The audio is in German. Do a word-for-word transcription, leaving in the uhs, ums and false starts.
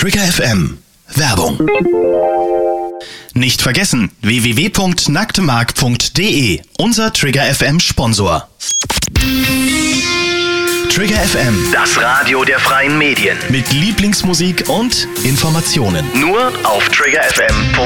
Trigger F M. Werbung. Nicht vergessen, w w w punkt nacktemark punkt d e, unser Trigger F M Sponsor. Trigger F M, das Radio der freien Medien. mit Lieblingsmusik und Informationen. Nur auf trigger f m punkt d e.